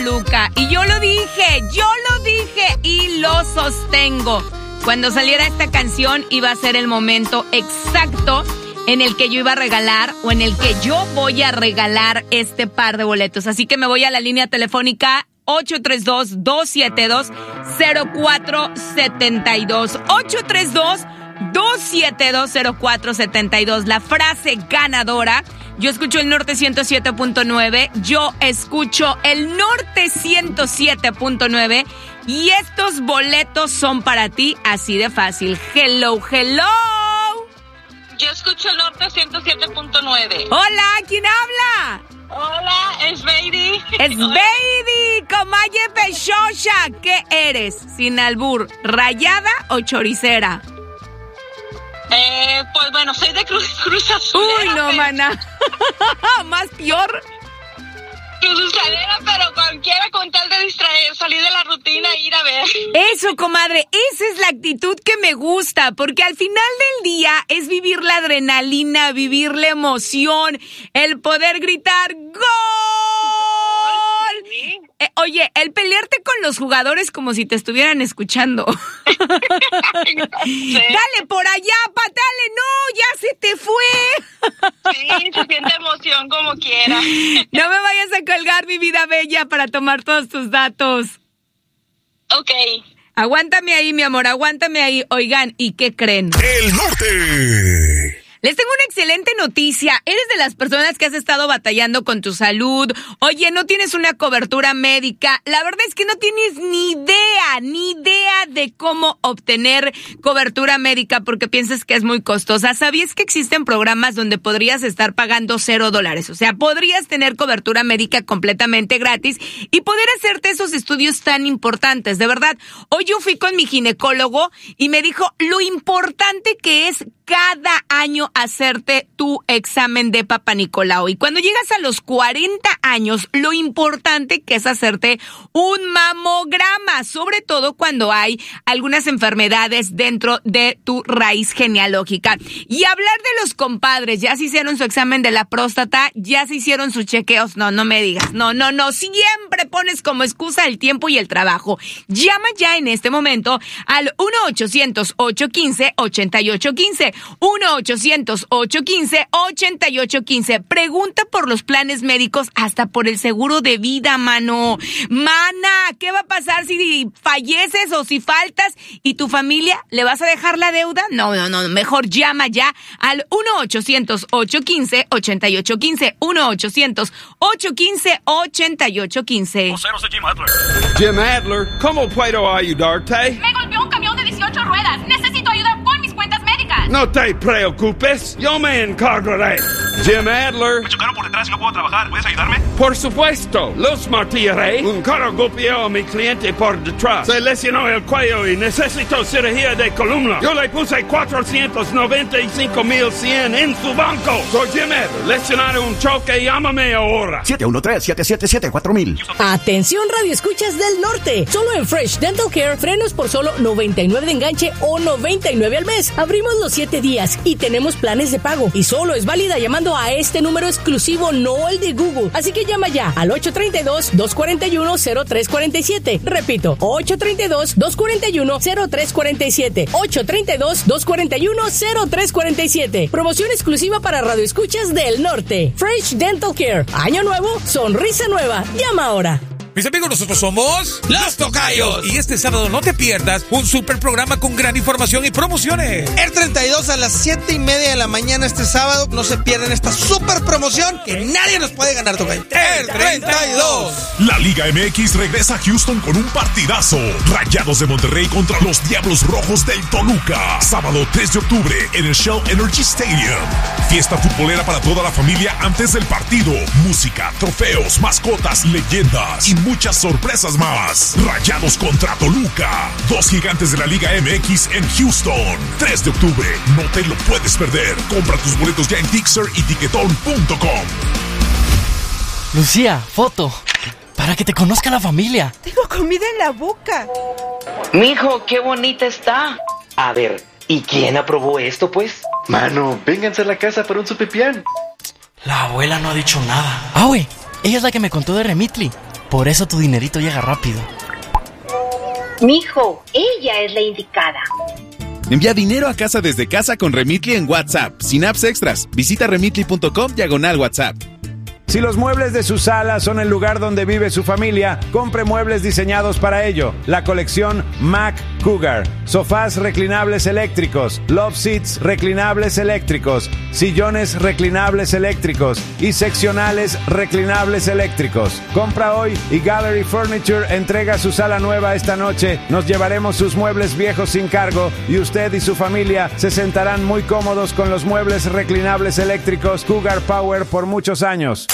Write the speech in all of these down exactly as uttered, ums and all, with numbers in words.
Toluca. Y yo lo dije, yo lo dije y lo sostengo. Cuando saliera esta canción iba a ser el momento exacto en el que yo iba a regalar o en el que yo voy a regalar este par de boletos. Así que me voy a la línea telefónica ocho tres dos, dos siete dos, cero cuatro siete dos. ocho tres dos, dos siete dos, cero cuatro siete dos. La frase ganadora. Yo escucho el Norte ciento siete punto nueve. Yo escucho el Norte ciento siete punto nueve. Y estos boletos son para ti, así de fácil. Hello, hello. Yo escucho el Norte ciento siete punto nueve. Hola, ¿quién habla? Hola, es Beidi. Es Beidi, comaye pechosha. ¿Qué eres? Sin albur, ¿rayada o choricera? Eh, pues bueno, soy de Cruz, Cruz Azul. Uy, no, pero... maná. Más peor. Cruz Azulera, pero cualquiera con tal de distraer, salir de la rutina e ir a ver. Eso, comadre, esa es la actitud que me gusta, porque al final del día es vivir la adrenalina, vivir la emoción, el poder gritar ¡Gol! Sí. Eh, oye, el pelearte con los jugadores como si te estuvieran escuchando. Sí. Dale por allá, patale, no, ya se te fue. Sí, se siente emoción como quiera. No me vayas a colgar, mi vida bella, para tomar todos tus datos. Ok. Aguántame ahí, mi amor, aguántame ahí. Oigan, ¿y qué creen? El Norte. Les tengo una excelente noticia. Eres de las personas que has estado batallando con tu salud. Oye, no tienes una cobertura médica. La verdad es que no tienes ni idea, ni idea de cómo obtener cobertura médica porque piensas que es muy costosa. ¿Sabías que existen programas donde podrías estar pagando cero dólares? O sea, podrías tener cobertura médica completamente gratis y poder hacerte esos estudios tan importantes. De verdad, hoy yo fui con mi ginecólogo y me dijo lo importante que es cada año hacerte tu examen de Papá Nicolau. Y cuando llegas a los cuarenta años, lo importante que es hacerte un mamograma, sobre todo cuando hay algunas enfermedades dentro de tu raíz genealógica. Y hablar de los compadres, ya se hicieron su examen de la próstata, ya se hicieron sus chequeos. No, no me digas. No, no, no. Siempre pones como excusa el tiempo y el trabajo. Llama ya en este momento al uno ochocientos, ocho uno cinco, ocho ocho uno cinco. uno ochocientos, ocho uno cinco, ocho ocho uno cinco. Pregunta por los planes médicos, hasta por el seguro de vida, mano. Mana, ¿qué va a pasar si falleces o si faltas y tu familia le vas a dejar la deuda? No, no, no. Mejor llama ya al uno ochocientos, ocho uno cinco, ocho ocho uno cinco. uno ochocientos, ocho uno cinco, ocho ocho uno cinco. Vocero, soy Jim Adler. Jim Adler, ¿cómo puedo ayudarte? Me golpeó un camión de dieciocho ruedas. Necesito ayuda con mis cuentas médicas. No te preocupes, yo me encargaré. Jim Adler. Me chocaron por detrás y no puedo trabajar. ¿Puedes ayudarme? Por supuesto, los martillaré. Un carro golpeó a mi cliente por detrás. Se lesionó el cuello y necesito cirugía de columna. Yo le puse cuatrocientos noventa y cinco mil cien en su banco. Soy Jim Adler. Lesionaron un choque, llámame ahora. siete uno tres, siete siete siete, cuatro mil. Atención, Radio Escuchas del Norte. Solo en Fresh Dental Care, frenos por solo noventa y nueve de enganche o noventa y nueve al mes. Abrimos los siete días y tenemos planes de pago. Y solo es válida llamando a este número exclusivo, no el de Google. Así que llama ya al ocho tres dos, dos cuatro uno, cero tres cuatro siete. Repito, ocho tres dos, dos cuatro uno, cero tres cuatro siete. ocho tres dos, dos cuatro uno, cero tres cuatro siete. Promoción exclusiva para Radio Escuchas del Norte. Fresh Dental Care. Año nuevo, sonrisa nueva. Llama ahora. Mis amigos, nosotros somos Los Tocayos. Y este sábado no te pierdas un super programa con gran información y promociones. El treinta y dos a las siete y media de la mañana este sábado. No se pierdan esta super promoción que nadie nos puede ganar, Tocayo. El treinta y dos. La Liga M X regresa a Houston con un partidazo. Rayados de Monterrey contra los Diablos Rojos del Toluca. Sábado tres de octubre en el Shell Energy Stadium. Fiesta futbolera para toda la familia antes del partido. Música, trofeos, mascotas, leyendas y muchas sorpresas más. Rayados contra Toluca. Dos gigantes de la Liga M X en Houston. tres de octubre. No te lo puedes perder. Compra tus boletos ya en Tixer y tiquetón punto com. Lucía, foto. Para que te conozca la familia. Tengo comida en la boca. Mijo, qué bonita está. A ver, ¿y quién aprobó esto, pues? Mano, vénganse a la casa para un supipián. La abuela no ha dicho nada. Ah, güey, ella es la que me contó de Remitli. Por eso tu dinerito llega rápido. Mijo, ella es la indicada. Envía dinero a casa desde casa con Remitly en WhatsApp, sin apps extras. Visita remitly punto com diagonal WhatsApp. Si los muebles de su sala son el lugar donde vive su familia, compre muebles diseñados para ello. La colección Mac Cougar. Sofás reclinables eléctricos, love seats reclinables eléctricos, sillones reclinables eléctricos y seccionales reclinables eléctricos. Compra hoy y Gallery Furniture entrega su sala nueva esta noche. Nos llevaremos sus muebles viejos sin cargo y usted y su familia se sentarán muy cómodos con los muebles reclinables eléctricos Cougar Power por muchos años.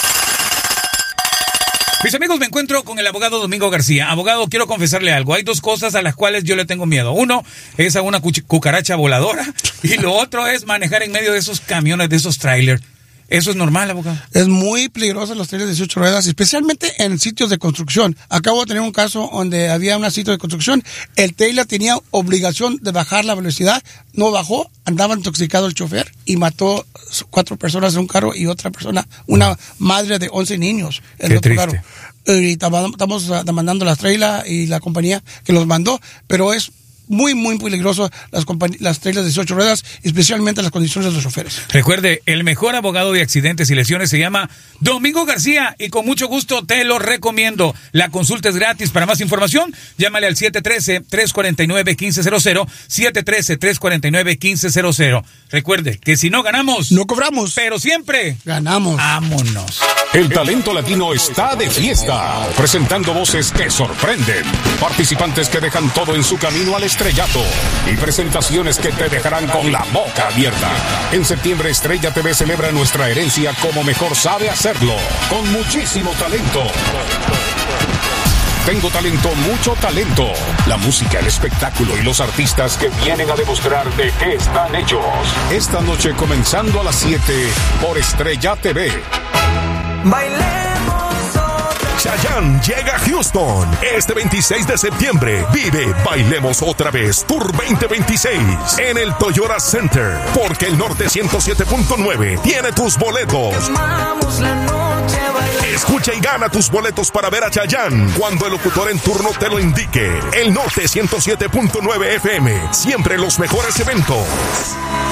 Mis amigos, me encuentro con el abogado Domingo García. Abogado, quiero confesarle algo. Hay dos cosas a las cuales yo le tengo miedo. Uno es a una cuch- cucaracha voladora y lo otro es manejar en medio de esos camiones, de esos trailers. ¿Eso es normal, abogado? Es muy peligroso los trailers de dieciocho ruedas, especialmente en sitios de construcción. Acabo de tener un caso donde había un sitio de construcción. El trailer tenía obligación de bajar la velocidad, no bajó, andaba intoxicado el chofer y mató cuatro personas en un carro y otra persona, una madre de once niños en Qué otro triste. carro. Y estamos demandando las trailers y la compañía que los mandó, pero es muy, muy peligroso las, las trailers de dieciocho ruedas, especialmente las condiciones de los choferes. Recuerde, el mejor abogado de accidentes y lesiones se llama Domingo García y con mucho gusto te lo recomiendo. La consulta es gratis. Para más información, llámale al siete uno tres, tres cuatro nueve, uno cinco cero cero, siete uno tres, tres cuatro nueve, uno cinco cero cero. Recuerde que si no ganamos, no cobramos, pero siempre ganamos. Vámonos. El talento latino está de fiesta, presentando voces que sorprenden, participantes que dejan todo en su camino al estrellato y presentaciones que te dejarán con la boca abierta. En septiembre, Estrella T V celebra nuestra herencia como mejor sabe hacerlo, con muchísimo talento. Tengo talento, mucho talento. La música, el espectáculo y los artistas que vienen a demostrar de qué están hechos. Esta noche comenzando a las siete por Estrella T V. Chayanne llega a Houston este veintiséis de septiembre. Vive Bailemos Otra Vez Tour veinte veintiséis en el Toyota Center, porque el Norte ciento siete punto nueve tiene tus boletos. Escucha y gana tus boletos para ver a Chayanne cuando el locutor en turno te lo indique. El Norte ciento siete punto nueve F M, siempre los mejores eventos.